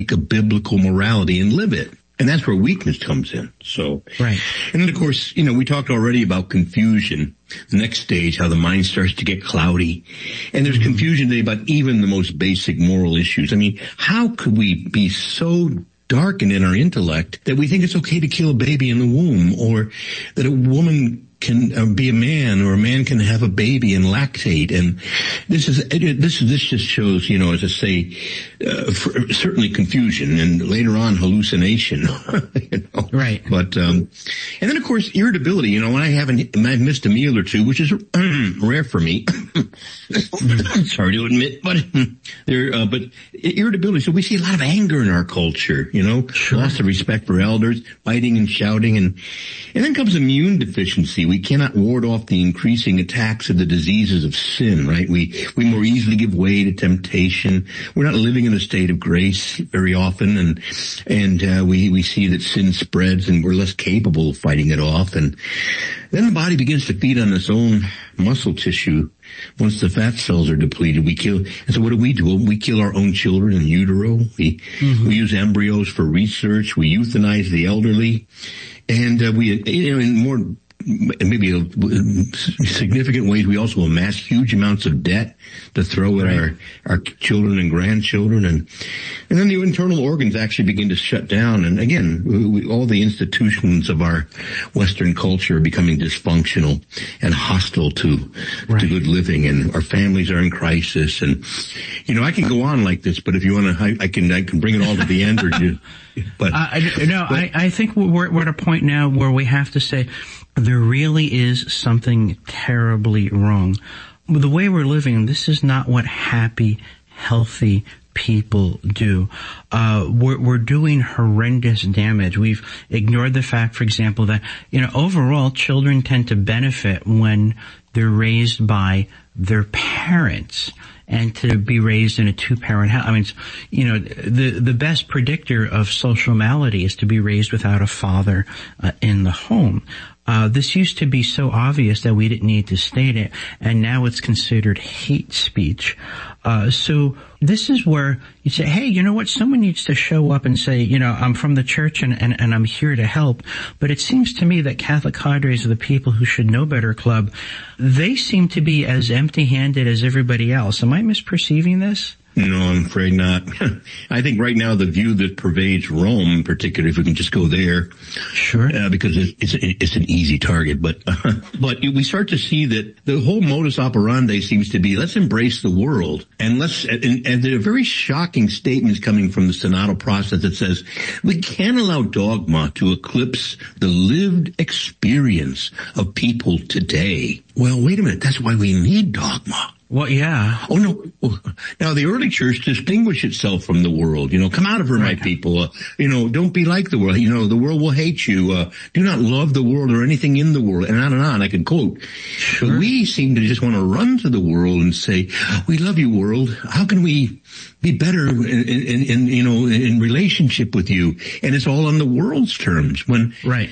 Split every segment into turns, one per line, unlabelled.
take a biblical morality and live it. And that's where weakness comes in. So,
right.
And then of course, we talked already about confusion. The next stage, how the mind starts to get cloudy. And there's confusion today about even the most basic moral issues. I mean, how could we be so darkened in our intellect that we think it's okay to kill a baby in the womb, or that a woman can be a man, or a man can have a baby and lactate? And this just shows, as I say, certainly confusion, and later on hallucination.
Right.
But and then of course irritability. When I've missed a meal or two, which is rare for me. Sorry to admit, but but irritability. So we see a lot of anger in our culture.
Sure.
Loss of respect for elders, fighting and shouting, and then comes immune deficiency. We cannot ward off the increasing attacks of the diseases of sin, right? We more easily give way to temptation. We're not living in a state of grace very often, and we see that sin spreads, and we're less capable of fighting it off. And then the body begins to feed on its own muscle tissue. Once the fat cells are depleted, we kill. And so what do? We kill our own children in utero. We use embryos for research. We euthanize the elderly. And in more, maybe significant ways, we also amass huge amounts of debt to throw at our children and grandchildren. And then the internal organs actually begin to shut down. And again, all the institutions of our Western culture are becoming dysfunctional and hostile to good living. And our families are in crisis. And, I can go on like this, but if you want to, I can bring it all to the end, or do. But
I think we're at a point now where we have to say there really is something terribly wrong. The way we're living, this is not what happy, healthy people do. We're doing horrendous damage. We've ignored the fact, for example, that, overall children tend to benefit when they're raised by their parents. And to be raised in a two-parent house. I mean, the best predictor of social malady is to be raised without a father in the home. This used to be so obvious that we didn't need to state it, and now it's considered hate speech. So this is where you say, hey, you know what? Someone needs to show up and say, I'm from the church and I'm here to help. But it seems to me that Catholic cadres are the people who should know better club. They seem to be as empty-handed as everybody else. Am I misperceiving this?
No, I'm afraid not. I think right now the view that pervades Rome, particularly, if we can just go there,
sure,
because it's an easy target. But we start to see that the whole modus operandi seems to be, let's embrace the world, and there are very shocking statements coming from the synodal process that says we can't allow dogma to eclipse the lived experience of people today. Well, wait a minute. That's why we need dogma.
Well, yeah.
Oh, no. Now, the early church distinguished itself from the world. Come out of her, my people. Don't be like the world. The world will hate you. Do not love the world or anything in the world. And on and on. I can quote.
Sure.
But we seem to just want to run to the world and say, we love you, world. How can we be better in relationship with you? And it's all on the world's terms. When,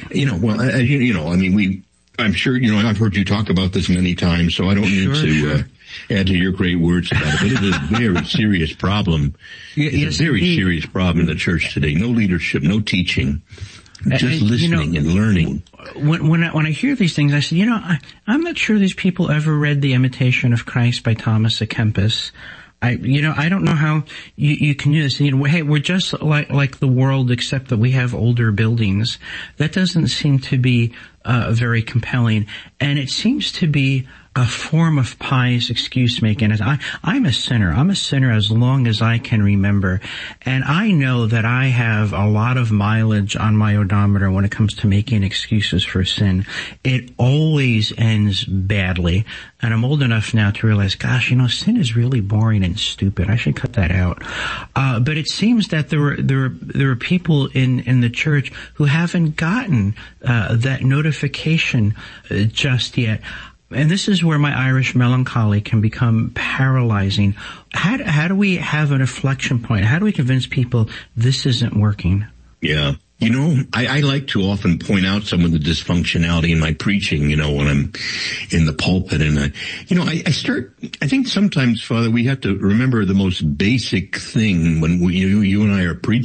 I'm sure, I've heard you talk about this many times, so I don't need to add to your great words about it, but it is a very serious problem. It's a very serious problem in the church today. No leadership, no teaching, just listening and learning.
When I hear these things, I say, I'm not sure these people ever read The Imitation of Christ by Thomas à Kempis. I don't know how you can do this. Hey, we're just like the world, except that we have older buildings. That doesn't seem to be very compelling, and it seems to be a form of pious excuse making. I'm a sinner. I'm a sinner as long as I can remember. And I know that I have a lot of mileage on my odometer when it comes to making excuses for sin. It always ends badly. And I'm old enough now to realize, gosh, sin is really boring and stupid. I should cut that out. But it seems that there are people in the church who haven't gotten that notification just yet. And this is where my Irish melancholy can become paralyzing. How do we have an inflection point? How do we convince people this isn't working?
Yeah. I like to often point out some of the dysfunctionality in my preaching, when I'm in the pulpit. And, I think sometimes, Father, we have to remember the most basic thing when you and I are preaching.